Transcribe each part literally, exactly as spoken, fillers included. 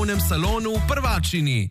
zabavnem salonu Prvačini.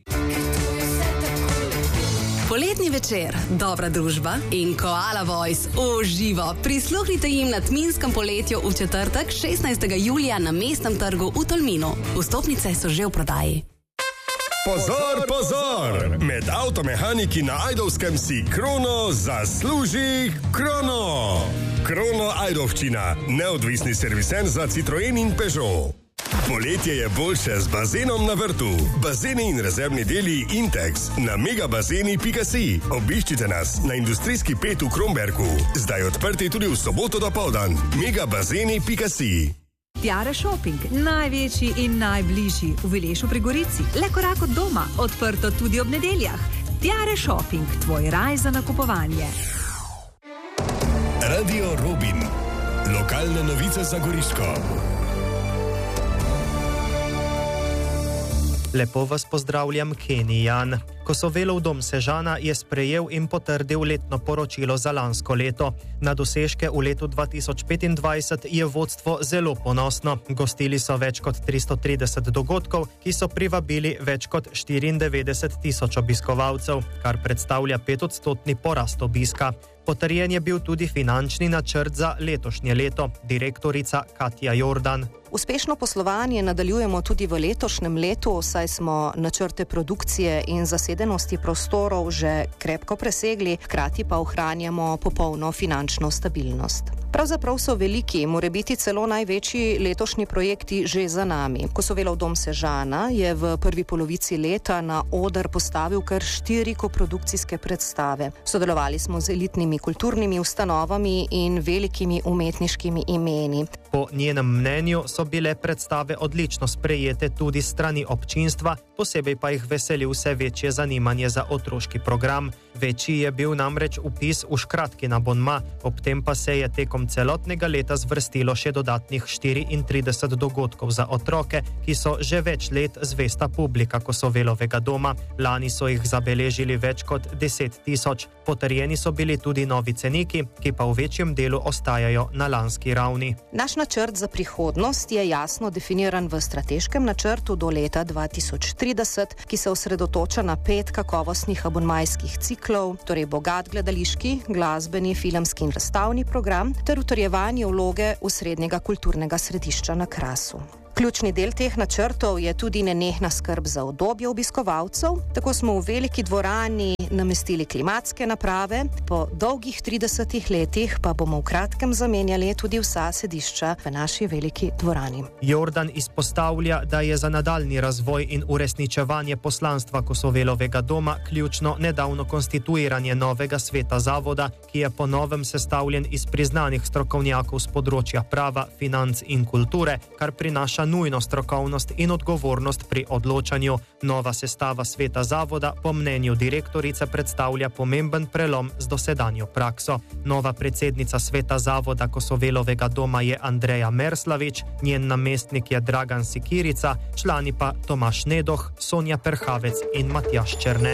Poletni večer, dobra družba in Koala Voice uživo. Prisluhnite jim na tminskem poletju v četrtek, šestnajstega julija na Mestnem trgu v Tolminu. Vstopnice so že v prodaji. Pozor, pozor! Med avtomehaniki na Ajdovskem si Krono zasluži Krono! Krono Ajdovščina, neodvisni serviser za Citroen in Peugeot. Poletje je boljše z bazenom na vrtu. Bazeni in rezervni deli Intex na megabazeni pika si. Obiščite nas na industrijski pet v Kromberku. Zdaj odprti tudi v soboto dopoldan. megabazeni pika si. Tiare Shopping, največji in najbližji v Vilešu pri Gorici. Le korak od doma, odprto tudi ob nedeljah. Tiare Shopping, tvoj raj za nakupovanje. Radio Robin. Lokalne novice za Goriško. Lepo vas pozdravljam, Kenny Jan. Kosovelov dom Sežana je sprejel in potrdil letno poročilo za lansko leto. Na dosežke v letu dva tisoč petindvajset je vodstvo zelo ponosno. Gostili so več kot tristo trideset dogodkov, ki so privabili več kot štiriindevetdeset tisoč obiskovalcev, kar predstavlja petodstotni porast obiska. Potrjen je bil tudi finančni načrt za letošnje leto, direktorica Katja Jordan. Uspešno poslovanje nadaljujemo tudi v letošnjem letu, saj smo načrte produkcije in zasedenosti prostorov že krepko presegli, hkrati pa ohranjamo popolno finančno stabilnost. Pravzaprav so veliki, morebiti celo največji letošnji projekti že za nami. Kosovelov dom Sežana je v prvi polovici leta na oder postavil kar štiri koprodukcijske predstave. Sodelovali smo z elitnimi kulturnimi ustanovami in velikimi umetniškimi imeni. Po njenem mnenju so bile predstave odlično sprejete tudi strani občinstva, posebej pa jih veseli vse večje zanimanje za otroški program. Večji je bil namreč vpis v škratkin abonma, ob tem pa se je tekom celotnega leta zvrstilo še dodatnih štiriintrideset dogodkov za otroke, ki so že več let zvesta publika Kosovelovega doma. Lani so jih zabeležili več kot deset tisoč. Potrjeni so bili tudi novi ceniki, ki pa v večjem delu ostajajo na lanski ravni. Naš načrt za prihodnost je jasno definiran v strateškem načrtu do leta dva tisoč trideset, ki se osredotoča na pet kakovostnih abonmajskih ciklov, torej bogat gledališki, glasbeni, filmski in razstavni program ter utrjevanje vloge osrednjega kulturnega središča na Krasu. Ključni del teh načrtov je tudi nenehna skrb za udobje obiskovalcev. Tako smo v veliki dvorani namestili klimatske naprave, po dolgih tridesetih letih pa bomo v kratkem zamenjali tudi vsa sedišča v naši veliki dvorani. Jordan izpostavlja, da je za nadaljni razvoj in uresničevanje poslanstva Kosovelovega doma ključno nedavno konstituiranje novega sveta zavoda, ki je po novem sestavljen iz priznanih strokovnjakov z področja prava, financ in kulture, kar prinaša nujno strokovnost in odgovornost pri odločanju. Nova sestava sveta zavoda po mnenju direktorice predstavlja pomemben prelom z dosedanjo prakso. Nova predsednica sveta zavoda Kosovelovega doma je Andreja Merslavič, njen namestnik je Dragan Sikirica, člani pa Tomaš Nedoh, Sonja Perhavec in Matjaž Černe.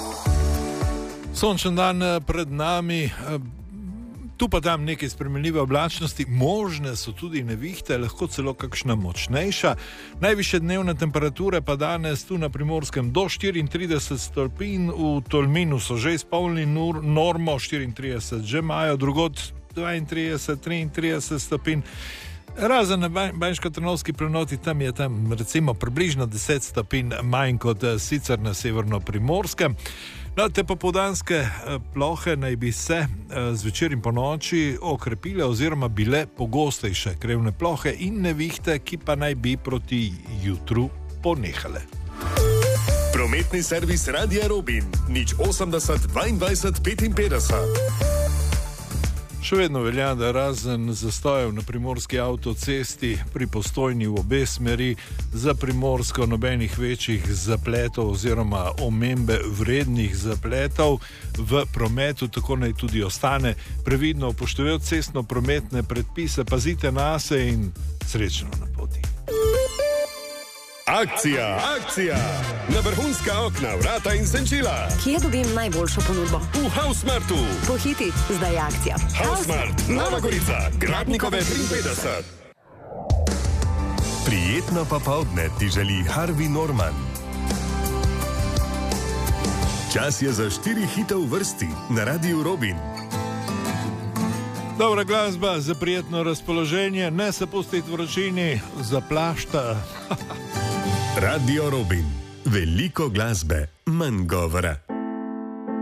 Sončen dan pred nami. Tu pa tam neke spremenljive oblačnosti, možne so tudi nevihte, lahko celo kakšna močnejša. Najvišje dnevne temperature pa danes tu na Primorskem do štiriintrideset stopinj, v Tolminu so že izpolnili normo, štiriintrideset že imajo, drugod dvaintrideset, triintrideset stopinj. Razen na Banjško-Trnovski planoti, tam je tam recimo približno deset stopinj manj kot sicer na severno-primorskem. No, te popoldanske plohe naj bi se zvečer in po noči okrepile oziroma bile pogostejše krevne plohe in nevihte, ki pa naj bi proti jutru ponehale. Prometni servis Radia Robin, nič osemdeset dvaindvajset petinpetdeset. Še vedno velja, da razen zastojev na primorski avtocesti pri Postojni v obe smeri za Primorsko nobenih večjih zapletov oziroma omembe vrednih zapletov v prometu, tako naj tudi ostane. Previdno upoštevajoč cestno-prometne predpise, pazite nase in srečno na poti. Akcija, akcija! Na vrhunska okna, vrata in senčila. Kje dobim najboljšo ponudbo? V Hausmartu. Pohiti, zdaj je akcija. Hausmart, Nova Gorica, Gradnikove triinpetdeset. Prijetno popoldne ti želi Harvey Norman. Čas je za štiri hite v vrsti na Radiu Robin. Dobra glasba za prijetno razpoloženje, ne se pustiti vročini, zaplašta. Radio Robin. Veliko glasbe, manj govora.